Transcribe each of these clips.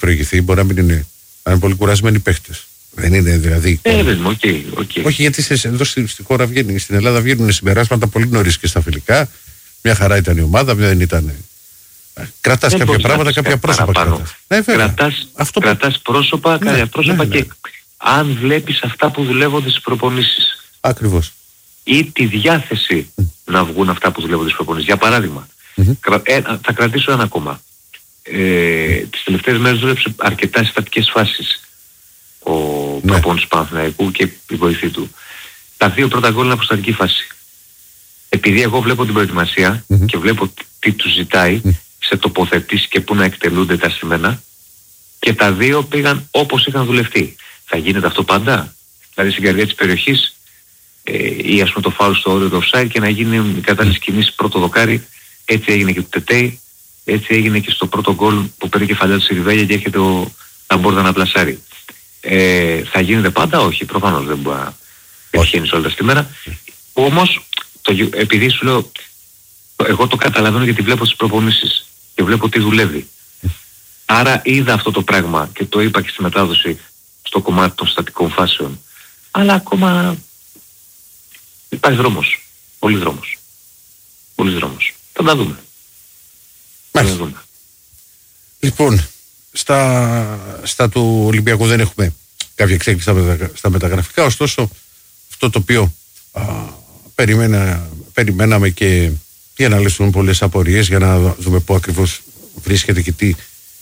προηγηθεί, μπορεί να μην είναι πολύ κουρασμένοι παίχτες. Δεν είναι δηλαδή. Όχι, γιατί εδώ στη χώρα στην Ελλάδα βγαίνουν συμπεράσματα πολύ νωρίς και στα φιλικά. Μια χαρά ήταν η ομάδα, δεν ήταν. Κρατάς κάποια πράγματα, κάποια πρόσωπα. Κρατάς πρόσωπα, κάποια πρόσωπα και αν βλέπεις αυτά που δουλεύονται στις προπονήσεις. Ακριβώς. Ή τη διάθεση να βγουν αυτά που δουλεύονται στις προπονήσεις. Για παράδειγμα, θα κρατήσω ένα ακόμα. Τις τελευταίες μέρες δούλεψε αρκετά συστατικές φάσεις ο προπονητής Παναθηναϊκού και η βοηθή του. Τα δύο πρώτα γκολ είναι από στατική φάση. Επειδή εγώ βλέπω την προετοιμασία και βλέπω τι τους ζητάει σε τοποθετήσεις και πού να εκτελούνται τα σημαίνα, και τα δύο πήγαν όπως είχαν δουλευτεί. Θα γίνεται αυτό πάντα? Δηλαδή στην καρδιά της περιοχής ή ας πούμε το φάουλ στο όριο του offside και να γίνει η κατάλληλη κινήση πρώτο δοκάρι. Έτσι έγινε και το Τετέι, έτσι έγινε και στο πρώτο γκολ που παίρνει κεφαλιά του Σιριβέλια και έρχεται ο Ταμπόρδα να πλασάρει. Θα γίνεται πάντα? Όχι, προφανώς δεν μπορεί να πετυχαίνει όλα τα στήμερα. Όμως, επειδή σου λέω, εγώ το καταλαβαίνω γιατί βλέπω τις προπονήσεις και βλέπω τι δουλεύει. Άρα είδα αυτό το πράγμα και το είπα και στη μετάδοση στο κομμάτι των στατικών φάσεων. Αλλά ακόμα υπάρχει δρόμος. Πολύς δρόμος. Πολύς δρόμος. Θα τα δούμε. Λοιπόν, στα του Ολυμπιακού δεν έχουμε κάποια εξέλιξη στα μεταγραφικά, ωστόσο αυτό το οποίο περιμέναμε και αναλύσουμε πολλές απορίες για να δούμε πού ακριβώς βρίσκεται και τι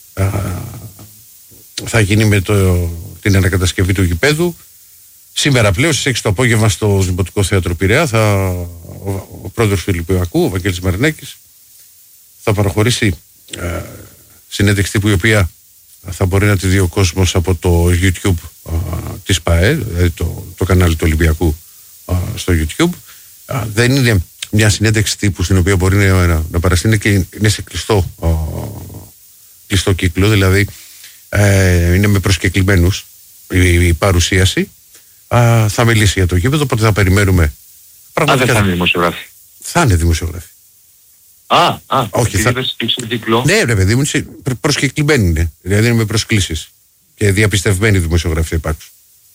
θα γίνει με την ανακατασκευή του γηπέδου. Σήμερα πλέον στις 6 το απόγευμα στο Δημοτικό Θέατρο Πειραιά ο πρόεδρος του Ολυμπιακού, ο Βαγγέλης Μαρινάκης, θα παραχωρήσει συνέντευξη τύπου, η οποία θα μπορεί να τη δει ο κόσμος από το YouTube της ΠΑΕ, δηλαδή το κανάλι του Ολυμπιακού στο YouTube. Δεν είναι μια συνέντευξη τύπου στην οποία μπορεί να παραστεί και είναι σε κλειστό κύκλο, δηλαδή είναι με προσκεκλημένους η παρουσίαση. Θα μιλήσει για το γήπεδο, οπότε θα περιμένουμε. Δεν θα είναι δημοσιογράφοι? Θα είναι δημοσιογράφοι. Όχι, ναι, ρε παιδί μου, προσκεκλημένοι είναι. Δηλαδή είναι με προσκλήσεις και διαπιστευμένοι δημοσιογράφοι θα υπάρξουν.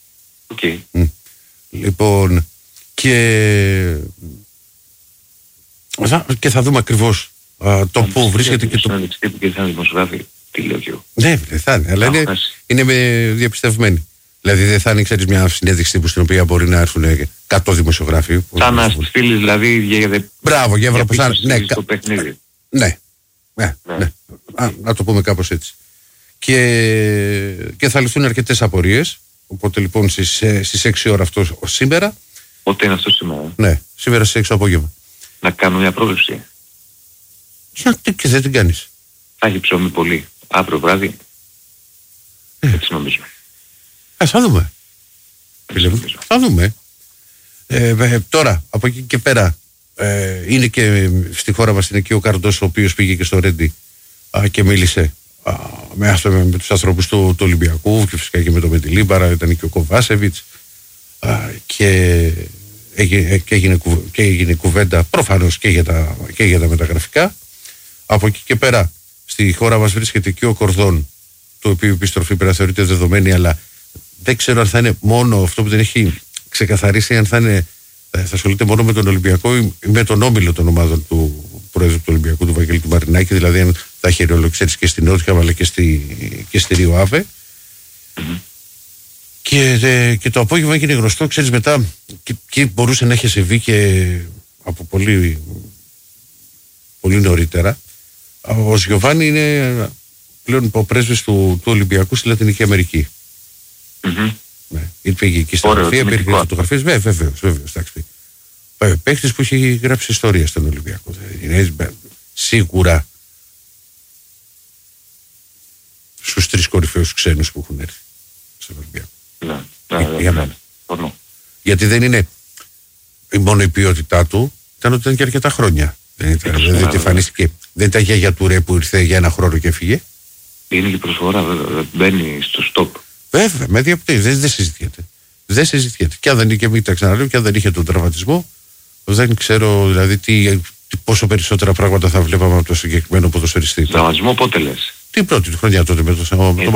Λοιπόν, και θα δούμε ακριβώς το πού βρίσκεται και το. Και θα είναι δημοσιογράφοι, τι λέω κι εγώ. Ναι, θα είναι, αλλά είναι με διαπιστευμένοι. Δηλαδή δεν θα είναι, ξέρεις, μια συνέντευξη τύπου στην οποία μπορεί να έρθουν 100 δημοσιογράφοι. Σαν να στείλεις δηλαδή για. Μπράβο, για Ευρωπαϊκό. Ναι. Να το πούμε κάπως έτσι. Και θα λυθούν αρκετές απορίες. Οπότε λοιπόν στις 6 ώρα αυτό σήμερα. Πότε είναι αυτό σήμερα? Ναι, σήμερα στις 6 το απόγευμα. Να κάνω μια πρόβλεψη. Και δεν την κάνεις. Θα έχει ψωμί πολύ. Αύριο βράδυ. Έτσι νομίζω. Θα δούμε. Θα δούμε. Τώρα, από εκεί και πέρα, είναι και στη χώρα μας είναι και ο Καρντός, ο οποίος πήγε και στο Ρέντι και μίλησε με τους ανθρώπους του Ολυμπιακού και φυσικά και με τον Μετιλίμπαρα, ήταν και ο Κοβάσεβιτς και έγινε κουβέντα προφανώς και για τα μεταγραφικά. Από εκεί και πέρα στη χώρα μας βρίσκεται και ο Κορδόν, το οποίο η επιστροφή πρέπει να θεωρείται δεδομένη, αλλά δεν ξέρω αν θα είναι μόνο αυτό που δεν έχει ξεκαθαρίσει, αν θα ασχολείται μόνο με τον Ολυμπιακό ή με τον όμιλο των ομάδων του Πρόεδρου του Ολυμπιακού, του Βαγγέλη του Μαρινάκη, δηλαδή αν θα έχει ρεολοξέρηση και στη Νότια αλλά και στη Ρίο Άβε. Και το απόγευμα έγινε γνωστό, ξέρεις, μετά και μπορούσε να έχει συμβεί και από πολύ, πολύ νωρίτερα. Ο Γιωβάνι είναι πλέον ο πρέσβης του Ολυμπιακού στη Λατινική Αμερική. Ναι, πήγε εκεί στα γραφεία, υπήρχε φωτογραφίες, βέβαιος, εντάξει. Παίχτης που έχει γράψει ιστορία στον Ολυμπιακό. Είναι σίγουρα στους 3 κορυφαίους ξένους που έχουν έρθει στον Ολυμπιακό. Για μένα. Γιατί δεν είναι μόνο η ποιότητά του, ήταν ότι ήταν και αρκετά χρόνια. Δεν εμφανίστηκε. Δεν ήταν για Τουρέ που ήρθε για ένα χρόνο και έφυγε. Είναι και προσφορά, βέβαια. Μπαίνει στο στόπ. Βέβαια, με διαπτύχει. Δεν συζητιέται. Δεν συζητιέται. Και αν δεν είχε, μην τα ξαναλέω, και αν δεν είχε τον τραυματισμό, δεν ξέρω δηλαδή πόσο περισσότερα πράγματα θα βλέπαμε από το συγκεκριμένο ποδοσφαιριστή. Τραυματισμό πότε λες? Την πρώτη του χρονιά τότε με το